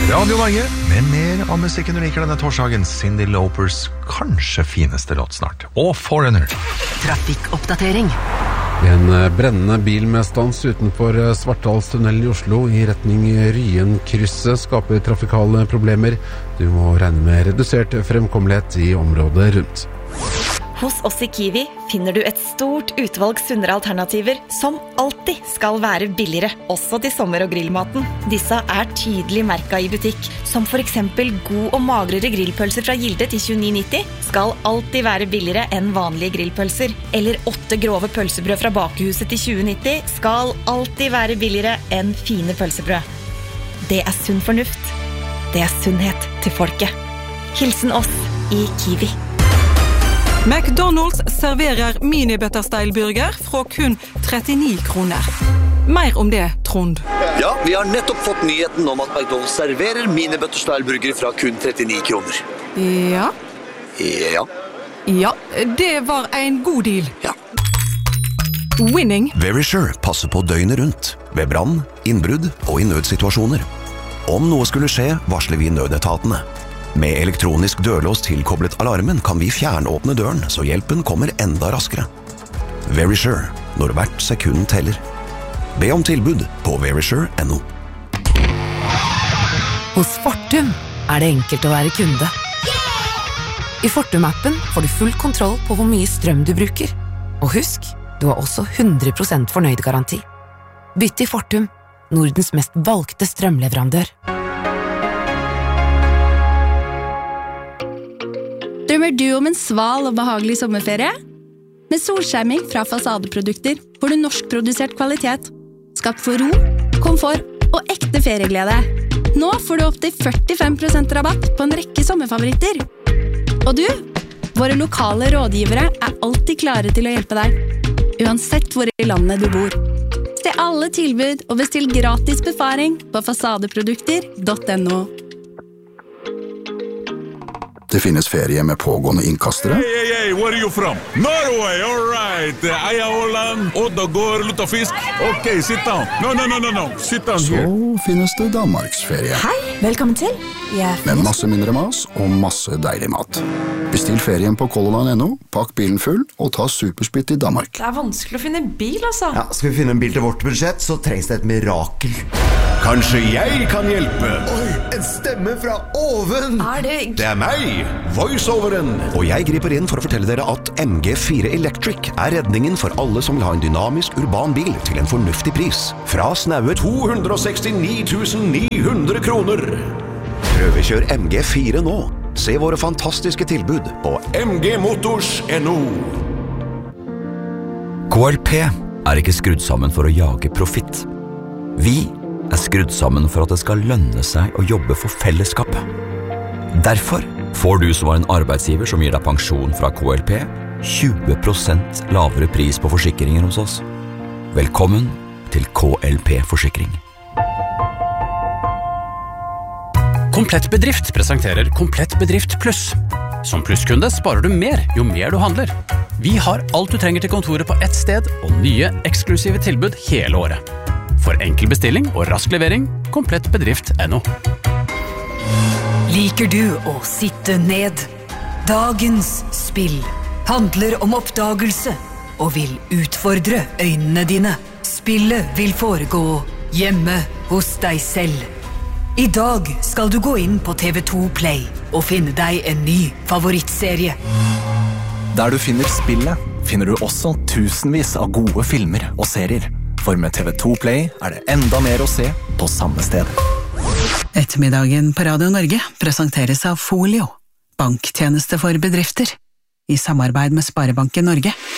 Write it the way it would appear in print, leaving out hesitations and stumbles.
Radio Norge, med mer av musikken du liker denne torsdagen. Cyndi Laupers kanskje fineste låt snart. Og Foreigner. Trafikkoppdatering. En brennende bil med stans utenfor Svartdalstunnelen i Oslo i retning Ryenkrysset skaper trafikale problemer. Du må regne med redusert fremkommelighet i området rundt. Hos oss i Kiwi finner du et stort utvalg sunnere alternativer som alltid skal være billigere, også til sommer- og grillmaten. Disse er tydelig merket i butikk, som for eksempel god og magrere grillpølser fra Gilde til 29,90 skal alltid være billigere enn vanlige grillpølser. Eller 8 grove pølsebrød fra Bakehuset til 20,90 skal alltid være billigere enn fine pølsebrød. Det er sunn fornuft. Det er sunnhet til folket. Hilsen oss i Kiwi. McDonald's serverer mini-butterstyle-burger fra kun 39 kroner. Mer om det, Trond. Ja, vi har nettopp fått nyheten om at McDonald's serverer mini-butterstyle-burger fra kun 39 kroner. Ja. Ja. Ja, det var en god deal. Ja. Winning. Verisure passer på døgnet rundt, ved brann, innbrudd og i nødsituasjoner. Om noe skulle skje, varsler vi nødetatene. Med elektronisk dørlås tilkoblet alarmen kan vi fjernåpne døren, så hjelpen kommer enda raskere. Verisure, når hvert sekund teller. Be om tilbud på verisure.no. Hos Fortum er det enkelt å være kunde. I Fortum-appen får du full kontroll på hvor mye strøm du bruker. Og husk, du har også 100% fornøyd-garanti. Bytt i Fortum, Nordens mest valgte strømleverandør. Drømmer du om en sval og behagelig sommerferie? Med solskjerming fra Fasadeprodukter får du norskprodusert kvalitet, skapt for ro, komfort og ekte ferieglede. Nå får du opp til 45% rabatt på en rekke sommerfavoritter. Og du, våre lokale rådgivere er alltid klare til å hjelpe deg, uansett hvor i landet du bor. Se alle tilbud og bestill gratis befaring på fasadeprodukter.no. Det finnes ferie med pågående innkastere. Hey, where are you from? Norway, all right. Eia Holland, Oddagård, Luttafisk. Ok, sit down. No. Sit down here. Så finnes det Danmarksferie. Hei, velkommen til. Med masse mindre mas og masse deilig mat. Bestill ferien på Colorline.no, pakk bilen full og ta supersplitt i Danmark. Det er vanskelig å finne en bil, altså. Ja, skal vi finne en bil til vårt budsjett, så trengs det et mirakel. Kanskje jeg kan hjelpe? Oi, en stemme fra oven! Det er meg, voiceoveren. Og jeg griper inn for å fortelle dere at MG4 Electric er redningen for alle som vil ha en dynamisk urban bil til en fornuftig pris. Fra snaue 269 900 kroner. Prøvekjør MG4 nå. Se våre fantastiske tilbud på mgmotors.no. KLP er ikke skrudd sammen for å jage profitt. Vi er skrudd sammen for at det skal lønne seg å jobbe for fellesskapet. Derfor får du som var en arbeidsgiver som gir deg pensjon fra KLP 20% lavere pris på forsikringer hos oss. Velkommen til KLP Forsikring. Komplett Bedrift presenterer Komplett Bedrift Pluss. Som plusskunde sparer du mer jo mer du handler. Vi har alt du trenger til kontoret på ett sted, og nye eksklusive tilbud hele året. For enkel bestilling og rask levering, komplettbedrift.no. Liker du å sitte ned? Dagens spill handler om oppdagelse og vil utfordre øynene dine. Spillet vil foregå hjemme hos deg selv. I dag skal du gå inn på TV2 Play og finne deg en ny favorittserie. Der du finner spillet, finner du også tusenvis av gode filmer og serier. For med TV2 Play er det enda mer å se på samme sted. Ettermiddagen på Radio Norge presenteres av Folio, banktjeneste for bedrifter, i samarbeid med Sparebanken Norge.